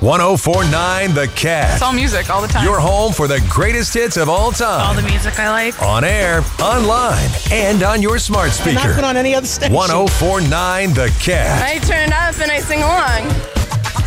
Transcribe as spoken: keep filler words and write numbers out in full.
one oh four point nine The Cat. It's all music all the time. Your home for the greatest hits of all time. All the music I like. On air, online, and on your smart speaker. Not put on any other station. one oh four point nine The Cat. I turn it up and I sing along.